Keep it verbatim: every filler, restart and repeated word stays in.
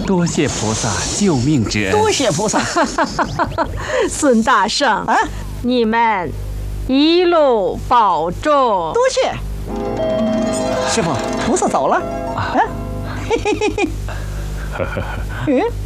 多谢菩萨救命之恩。 多谢菩萨。 孙大圣啊，你们一路保重。 多谢。师傅，菩萨走了。啊，嘿嘿嘿嘿。嗯。